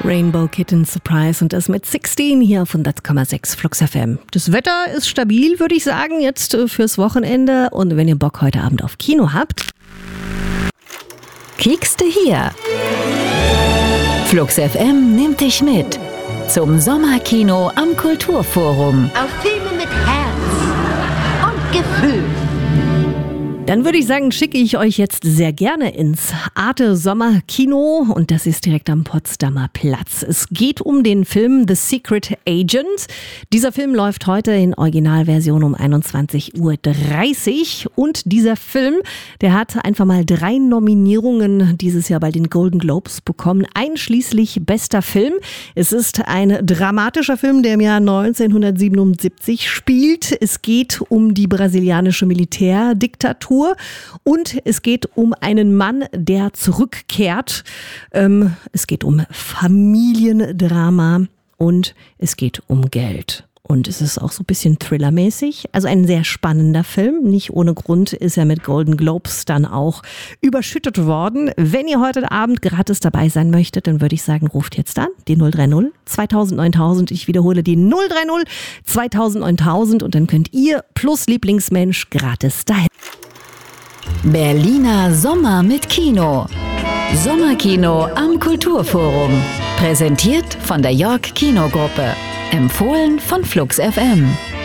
Rainbow Kitten Surprise und das mit 16 hier auf 100,6 Flux FM. Das Wetter ist stabil, würde ich sagen, jetzt fürs Wochenende. Und wenn ihr Bock heute Abend auf Kino habt, klickst du hier. Flux FM nimmt dich mit zum Sommerkino am Kulturforum. Auf Filme mit Herz und Gefühl. dann würde ich sagen, schicke ich euch jetzt sehr gerne ins Arte Sommerkino und das ist direkt am Potsdamer Platz. Es geht um den Film The Secret Agent. Dieser Film läuft heute in Originalversion um 21:30 Uhr und dieser Film, der hat einfach mal 3 Nominierungen dieses Jahr bei den Golden Globes bekommen, einschließlich bester Film. Es ist ein dramatischer Film, der im Jahr 1977 spielt. Es geht um die brasilianische Militärdiktatur und es geht um einen Mann, der zurückkehrt. Es geht um Familiendrama und es geht um Geld. Und es ist auch so ein bisschen thrillermäßig. Also ein sehr spannender Film. Nicht ohne Grund ist er mit Golden Globes dann auch überschüttet worden. Wenn ihr heute Abend gratis dabei sein möchtet, dann würde ich sagen, ruft jetzt an die 030 2000 9000. Ich wiederhole die 030 2000 9000 und dann könnt ihr plus Lieblingsmensch gratis dahin. Berliner Sommer mit Kino. Sommerkino am Kulturforum. Präsentiert von der York Kinogruppe. Empfohlen von Flux FM.